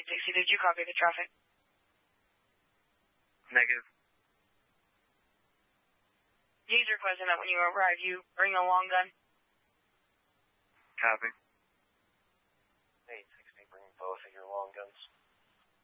Dixie, did you copy the traffic? Negative. He's requesting that when you arrive, you bring a long gun. Copy. 860, bring both of your long guns.